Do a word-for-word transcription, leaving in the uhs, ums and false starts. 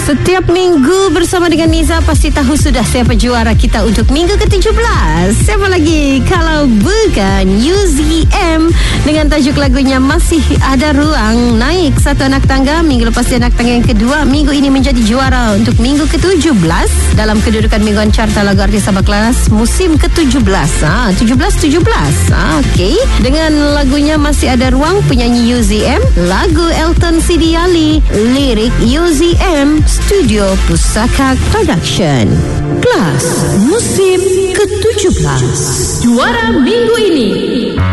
Setiap minggu bersama dengan Niza, pasti tahu sudah siapa juara kita untuk minggu ke tujuh belas. Siapa lagi kalau bukan U Z M dengan tajuk lagunya Masih Ada Ruang. Naik satu anak tangga, minggu lepas dia anak tangga yang kedua. Minggu ini menjadi juara untuk minggu ke tujuh belas dalam kedudukan mingguan carta lagu artis sabak kelas musim ke tujuh belas. Ha, tujuh belas tujuh belas. Ha, okey. Dengan lagunya Masih Ada Ruang, penyanyi U Z M, lagu Elton Sidiali, lirik U Z M, Studio Pusaka Production. Kelas musim ke tujuh belas. Juara minggu ini